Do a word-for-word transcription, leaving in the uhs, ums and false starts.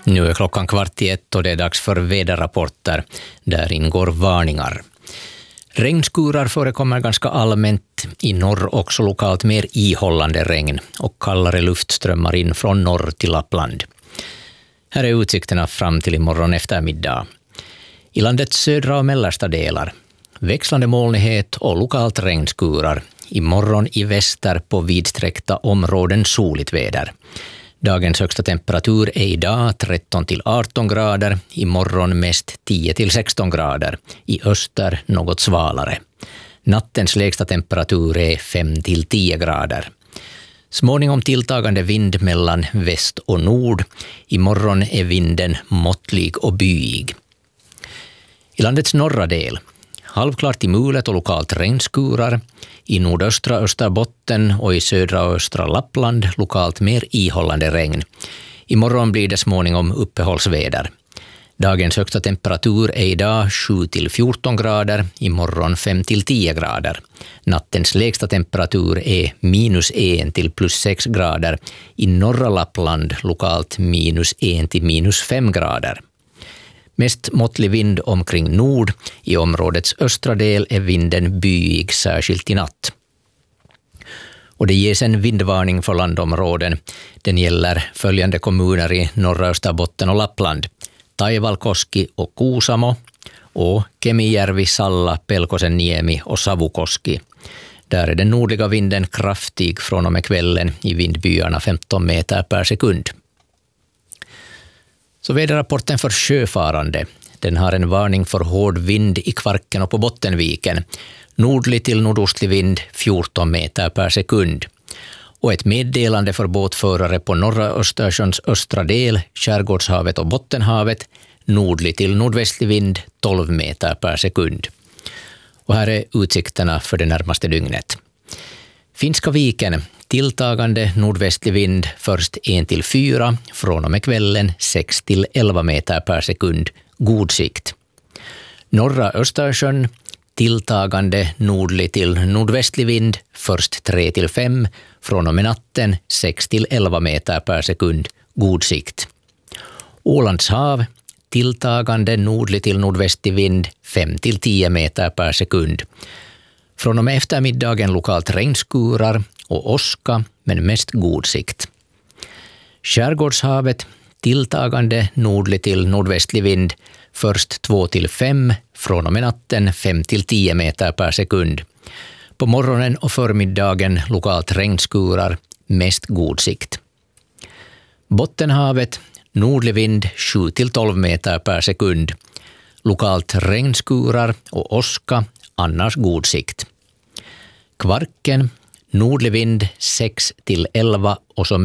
Nu är klockan kvart i ett och det är dags för väderrapporter. Där ingår varningar. Regnskurar förekommer ganska allmänt, i norr också lokalt mer ihållande regn och kallare luftströmmar in från norr till Lappland. Här är utsikterna fram till imorgon eftermiddag. I landets södra och mellersta delar växlande molnighet och lokalt regnskurar. Imorgon i väster på vidsträckta områden soligt väder. Dagens högsta temperatur är idag tretton till arton grader, imorgon mest tio till sexton grader, i öster något svalare. Nattens lägsta temperatur är fem till tio grader. Småningom tilltagande vind mellan väst och nord. Imorgon är vinden måttlig och byig. I landets norra del halvklart i mulet och lokalt regnskurar. I nordöstra Österbotten och i södra och östra Lappland lokalt mer ihållande regn. Imorgon blir det småningom uppehållsväder. Dagens högsta temperatur är idag sju till fjorton grader, imorgon fem till tio grader. Nattens lägsta temperatur är minus ett till plus sex grader. I norra Lappland lokalt minus ett till minus fem grader. Mest måttlig vind omkring nord. I områdets östra del är vinden byig, särskilt i natt. Och det ges en vindvarning för landområden. Den gäller följande kommuner i norra Österbotten och Lappland: Taivalkoski och Kuusamo, och Kemijärvi, Salla, Pelkosenniemi och Savukoski. Där är den nordliga vinden kraftig från och med kvällen, i vindbyarna femton meter per sekund. Så väderrapporten för sjöfarande. Den har en varning för hård vind i Kvarken och på Bottenviken. Nordlig till nordostlig vind fjorton meter per sekund. Och ett meddelande för båtförare på norra Östersjöns östra del, Skärgårdshavet och Bottenhavet. Nordlig till nordvästlig vind tolv meter per sekund. Och här är utsikterna för det närmaste dygnet. Finska viken, tilltagande nordvästlig vind, först ett till fyra, från och med kvällen sex till elva meter per sekund, god sikt. Norra Östersjön, tilltagande nordlig till nordvästlig vind, först tre till fem, från och med natten sex till elva meter per sekund, god sikt. Ålands hav, tilltagande nordlig till nordvästlig vind, fem till tio meter per sekund. Från och med eftermiddagen lokalt regnskurar och åska, men mest god sikt. Skärgårdshavet, tilltagande nordlig till nordvästlig vind, först två till fem, från och med natten fem till tio meter per sekund. På morgonen och förmiddagen lokalt regnskurar, mest god sikt. Bottenhavet, nordlig vind sju till tolv meter per sekund. Lokalt regnskurar och åska, annars god sikt. Kvarken, nordlig vind sex till elva och så